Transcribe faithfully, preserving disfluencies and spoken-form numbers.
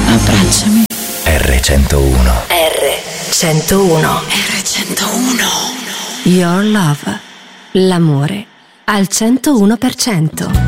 Abbracciami. erre centouno. erre centouno. erre centouno. Your love. L'amore al centouno per cento.